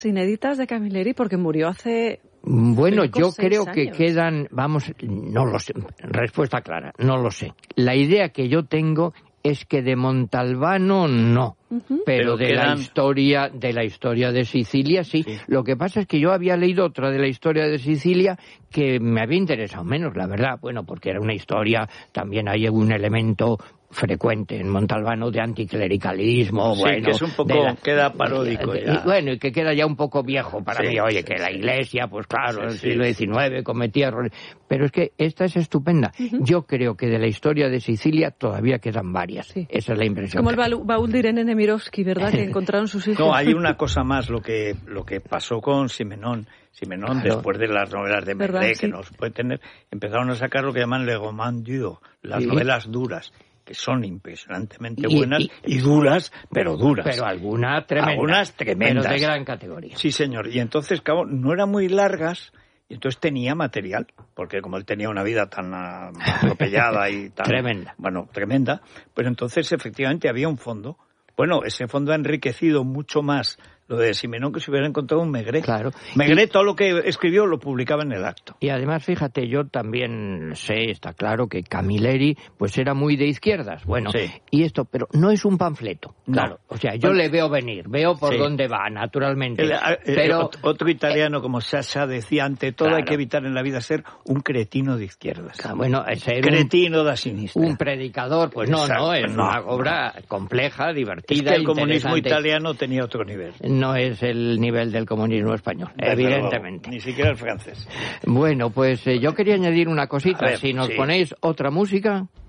inéditas de Camilleri? Porque murió hace... Bueno, yo creo que años. quedan, no lo sé, respuesta clara, no lo sé. La idea que yo tengo es que de Montalbano no, pero de la historia de Sicilia sí. Lo que pasa es que yo había leído otra de la historia de Sicilia que me había interesado menos, la verdad, bueno, porque era una historia, también hay un elemento frecuente en Montalbano de anticlericalismo, sí, bueno, que es un poco, queda paródico ya. Bueno, y que queda ya un poco viejo para mí, oye, que la Iglesia, pues claro, en el siglo XIX cometía errores, pero es que esta es estupenda. Yo creo que de la historia de Sicilia todavía quedan varias, esa es la impresión. Como el baúl de Irene Nemirovsky, ¿verdad?, que encontraron sus hijos. No, hay una cosa más, lo que pasó con Simenón, claro. Después de las novelas de Maigret, que no se puede tener, empezaron a sacar lo que llaman le roman dur, las novelas duras, que son impresionantemente buenas y duras, pero duras. Pero algunas tremendas. Pero de gran categoría. Sí, señor. Y entonces, claro, no eran muy largas, y entonces tenía material, porque como él tenía una vida tan atropellada y tan... tremenda, pues entonces efectivamente había un fondo. Bueno, ese fondo ha enriquecido mucho más lo de Simenón que se hubiera encontrado un Maigret. Claro. Maigret todo lo que escribió lo publicaba en el acto. Y además, fíjate, yo también sé, está claro, que Camilleri pues era muy de izquierdas. Bueno, y esto, pero no es un panfleto. Claro. O sea, yo le veo venir, veo por dónde va, naturalmente. Pero otro italiano como Sciascia decía, ante todo hay que evitar en la vida ser un cretino de izquierdas. Bueno, ser cretino da sinistra. Un predicador, pues es una obra compleja, divertida, es que el comunismo italiano tenía otro nivel. No es el nivel del comunismo español, evidentemente. Ni siquiera el francés. Bueno, pues yo quería añadir una cosita. Si nos ponéis otra música...